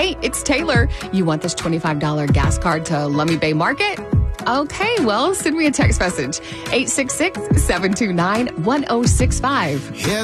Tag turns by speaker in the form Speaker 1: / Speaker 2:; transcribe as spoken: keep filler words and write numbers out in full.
Speaker 1: Hey, it's Taylor. You want this twenty-five dollars gas card to Lummi Bay Market? Okay, well, send me a text message. eight six six, seven two nine, one oh six five.
Speaker 2: Yeah.